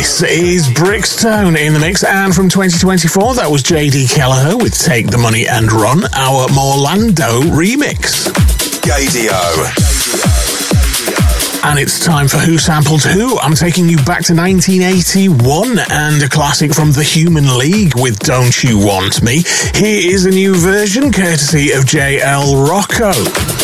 This is Brixton in the mix, and from 2024, that was JD Kelleher with Take the Money and Run, our Morlando remix. Gaydio. And it's time for Who Sampled Who. I'm taking you back to 1981 and a classic from The Human League with Don't You Want Me. Here is a new version courtesy of JL Rocco.